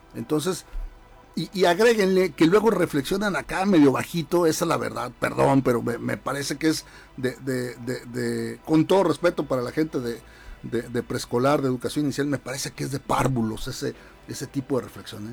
Entonces, y agréguenle que luego reflexionan acá medio bajito, esa es la verdad, perdón, pero me parece que es con todo respeto para la gente de preescolar, de educación inicial, me parece que es de párvulos ese tipo de reflexiones.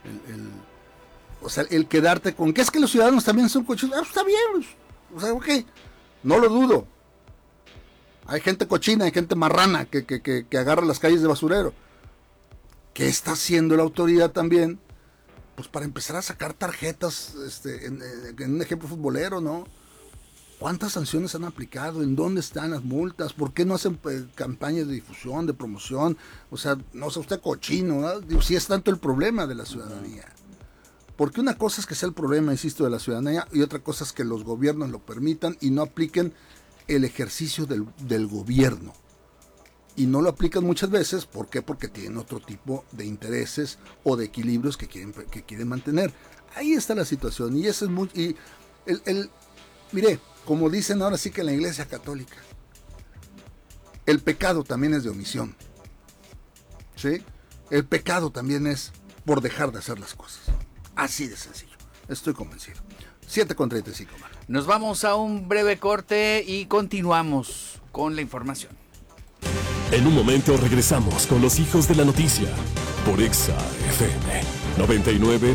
O sea, el quedarte con que es que los ciudadanos también son cochinos, está bien, o sea, ok, no lo dudo. Hay gente cochina, hay gente marrana que agarra las calles de basurero. ¿Qué está haciendo la autoridad también? Pues para empezar a sacar tarjetas, en un ejemplo futbolero, ¿no? ¿Cuántas sanciones han aplicado? ¿En dónde están las multas? ¿Por qué no hacen campañas de difusión, de promoción? O sea, no sea usted cochino, ¿no? Digo, si es tanto el problema de la ciudadanía. Porque una cosa es que sea el problema, insisto, de la ciudadanía, y otra cosa es que los gobiernos lo permitan y no apliquen el ejercicio del gobierno. Y no lo aplican muchas veces, ¿por qué? Porque tienen otro tipo de intereses o de equilibrios que quieren mantener. Ahí está la situación, y eso es muy... mire, como dicen ahora sí que en la Iglesia Católica, el pecado también es de omisión, ¿sí? El pecado también es por dejar de hacer las cosas. Así de sencillo, estoy convencido. 7:35. Nos vamos a un breve corte y continuamos con la información. En un momento regresamos con los hijos de la noticia por Exa FM 99.7.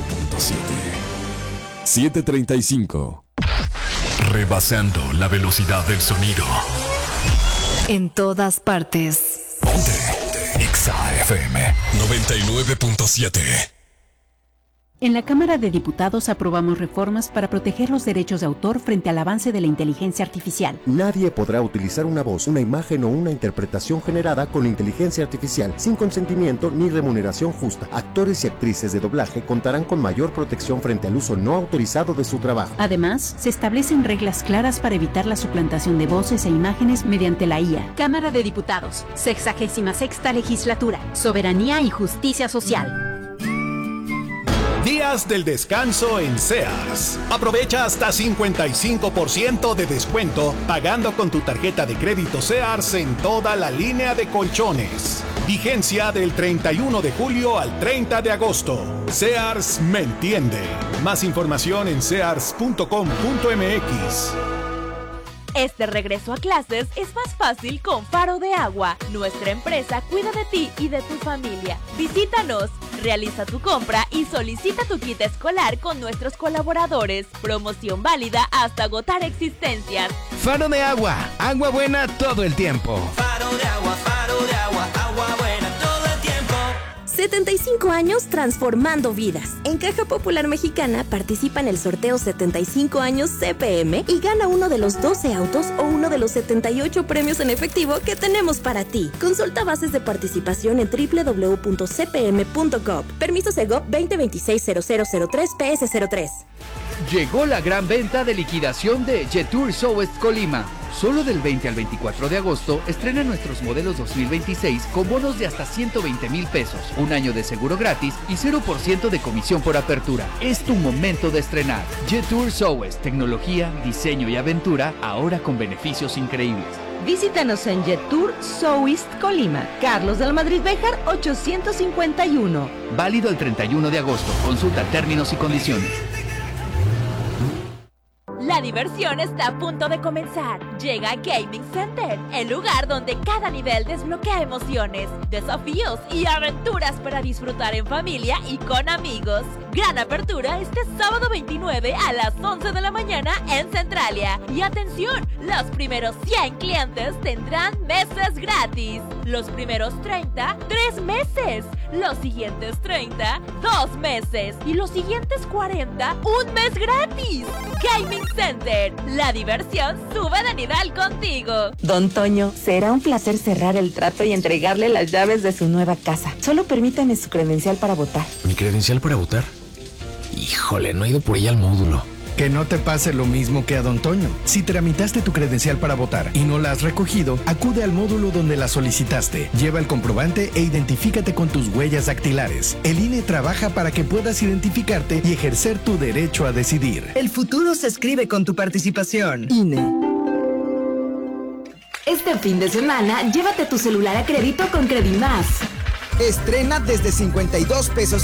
7:35. Rebasando la velocidad del sonido. En todas partes. Ponte Exa FM 99.7. En la Cámara de Diputados aprobamos reformas para proteger los derechos de autor frente al avance de la inteligencia artificial. Nadie podrá utilizar una voz, una imagen o una interpretación generada con inteligencia artificial sin consentimiento ni remuneración justa. Actores y actrices de doblaje contarán con mayor protección frente al uso no autorizado de su trabajo. Además, se establecen reglas claras para evitar la suplantación de voces e imágenes mediante la IA. Cámara de Diputados, 66ª Legislatura, Soberanía y Justicia Social. Días del descanso en Sears. Aprovecha hasta 55% de descuento pagando con tu tarjeta de crédito Sears en toda la línea de colchones. Vigencia del 31 de julio al 30 de agosto. Sears me entiende. Más información en sears.com.mx. Este regreso a clases es más fácil con Faro de Agua. Nuestra empresa cuida de ti y de tu familia. Visítanos, realiza tu compra y solicita tu kit escolar con nuestros colaboradores. Promoción válida hasta agotar existencias. Faro de Agua, agua buena todo el tiempo. Faro de agua, agua buena todo el tiempo. 75 años transformando vidas. En Caja Popular Mexicana participa en el sorteo 75 años CPM y gana uno de los 12 autos o uno de los 78 premios en efectivo que tenemos para ti. Consulta bases de participación en www.cpm.gov. Permiso Segov 2026-0003-PS03. Llegó la gran venta de liquidación de Jetour Southwest Colima. Solo del 20 al 24 de agosto estrena nuestros modelos 2026 con bonos de hasta 120,000 pesos, un año de seguro gratis y 0% de comisión por apertura. Es tu momento de estrenar. Jetour Southwest, tecnología, diseño y aventura, ahora con beneficios increíbles. Visítanos en Jetour Southwest Colima, Carlos de la Madrid Béjar 851. Válido el 31 de agosto. Consulta términos y condiciones. La diversión está a punto de comenzar. Llega a Gaming Center, el lugar donde cada nivel desbloquea emociones, desafíos y aventuras para disfrutar en familia y con amigos. Gran apertura este sábado 29 a las 11 de la mañana en Centralia. Y atención, los primeros 100 clientes tendrán meses gratis. Los primeros 30, 3 meses. Los siguientes 30, 2 meses. Y los siguientes 40, un mes gratis. Gaming Center, la diversión sube de nivel contigo. Don Toño, será un placer cerrar el trato y entregarle las llaves de su nueva casa. Solo permítame su credencial para votar. ¿Mi credencial para votar? Híjole, no he ido por ella al módulo. Que no te pase lo mismo que a Don Toño. Si tramitaste tu credencial para votar y no la has recogido, acude al módulo donde la solicitaste. Lleva el comprobante e identifícate con tus huellas dactilares. El INE trabaja para que puedas identificarte y ejercer tu derecho a decidir. El futuro se escribe con tu participación. INE. Este fin de semana, llévate tu celular a crédito con Credimás. Estrena desde 52 pesos